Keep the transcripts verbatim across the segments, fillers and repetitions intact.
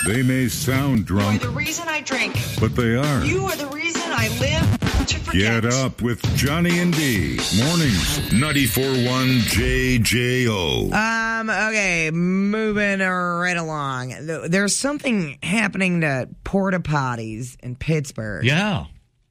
They may sound drunk. You're the reason I drink. But they are. You are the reason I live to forget. Get up with Johnny and D. Mornings, ninety-four point one J J O. Um, okay, moving right along. There's something happening to porta potties in Pittsburgh. Yeah.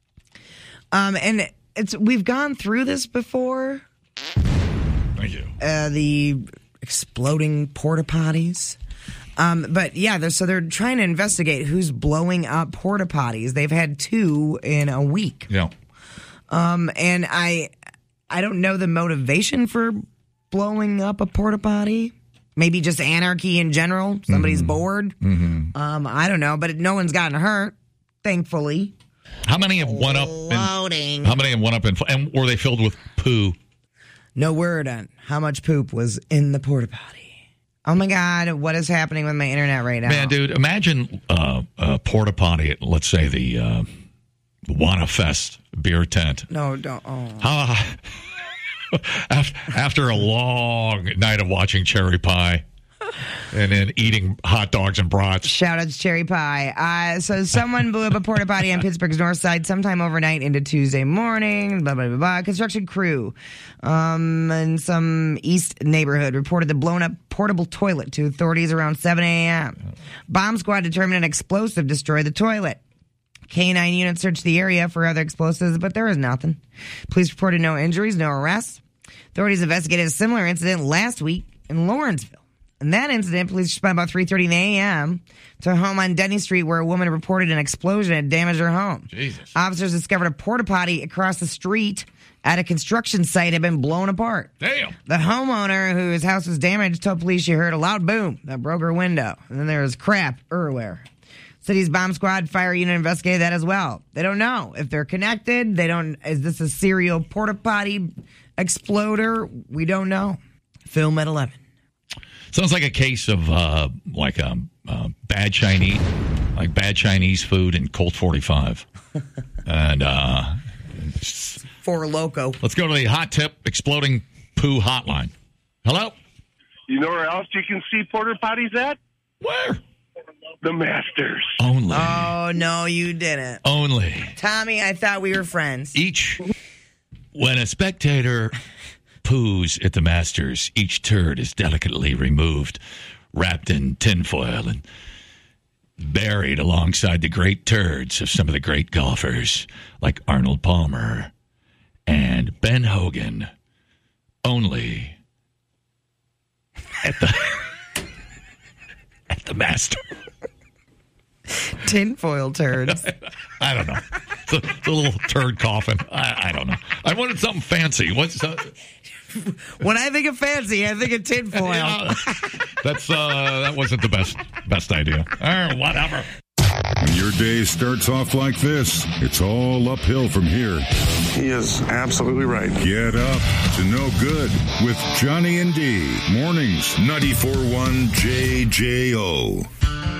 Um, and it's we've gone through this before. Thank you. Uh, the exploding porta potties. Um, but yeah, they're, so they're trying to investigate who's blowing up porta potties. They've had two in a week. Yeah. Um, and I, I don't know the motivation for blowing up a porta potty. Maybe just anarchy in general. Somebody's mm-hmm. bored. Mm-hmm. Um, I don't know, but no one's gotten hurt, thankfully. How many have went up? Loading. In, how many have went up in, and were they filled with poo? No word on how much poop was in the porta potty. Oh my God, what is happening with my internet right now? Man, dude, imagine uh, a porta potty at, let's say, the uh, Wanna Fest beer tent. No, don't. Oh. How, after a long night of watching Cherry Pie and then eating hot dogs and brats. Shout out to Cherry Pie. Uh, so someone blew up a porta potty on Pittsburgh's north side sometime overnight into Tuesday morning. Blah, blah, blah, blah. Construction crew um, in some east neighborhood reported the blown up portable toilet to authorities around seven a.m. Bomb squad determined an explosive destroyed the toilet. K nine units searched the area for other explosives, but there was nothing. Police reported no injuries, no arrests. Authorities investigated a similar incident last week in Lawrenceville. In that incident, police responded about three thirty a.m. to a home on Denny Street where a woman reported an explosion had damaged her home. Jesus. Officers discovered a porta potty across the street at a construction site had been blown apart. Damn. The homeowner whose house was damaged told police she heard a loud boom that broke her window. And then there was crap everywhere. City's bomb squad fire unit investigated that as well. They don't know if they're connected. They don't. Is this a serial porta potty exploder? We don't know. Film at eleven. Sounds like a case of uh, like um, uh, bad Chinese, like bad Chinese food in Colt forty-five. And uh, For Loco. Let's go to the hot tip exploding poo hotline. Hello. You know where else you can see porta potties at? Where? The Masters. Only. Oh, no, you didn't. Only. Tommy, I thought we were friends. Each, when a spectator poos at the Masters, each turd is delicately removed, wrapped in tinfoil, and buried alongside the great turds of some of the great golfers, like Arnold Palmer and Ben Hogan. Only at the at the Masters. Tinfoil turds. I don't know. The, the little turd coffin. I, I don't know. I wanted something fancy. What's uh, when I think of fancy, I think of tinfoil. Yeah, that's uh, that wasn't the best best idea. Or whatever. When your day starts off like this, it's all uphill from here. He is absolutely right. Get up to no good with Johnny and D. Mornings, ninety-four point one J J O.